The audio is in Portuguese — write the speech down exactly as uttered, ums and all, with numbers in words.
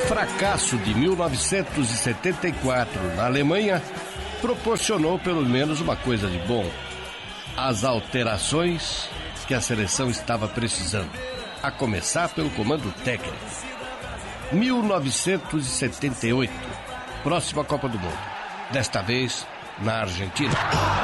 fracasso de mil novecentos e setenta e quatro na Alemanha proporcionou pelo menos uma coisa de bom: as alterações que a seleção estava precisando, a começar pelo comando técnico. mil novecentos e setenta e oito, próxima Copa do Mundo, desta vez na Argentina.